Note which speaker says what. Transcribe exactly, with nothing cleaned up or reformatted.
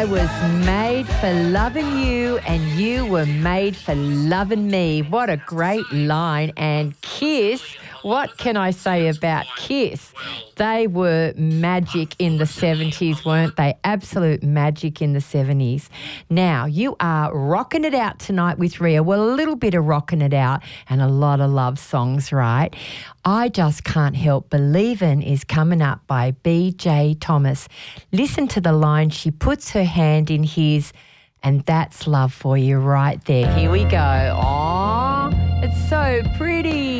Speaker 1: I was made for loving you and you were made for loving me. What a great line. And Kiss, what can I say about Kiss? They were magic in the seventies, weren't they? Absolute magic in the seventies. Now, you are rocking it out tonight with Ria. Well, a little bit of rocking it out and a lot of love songs, right? I Just Can't Help Believin' is coming up by B J Thomas. Listen to the line. She puts her hand in his, and that's love for you right there. Here we go. Oh, it's so pretty.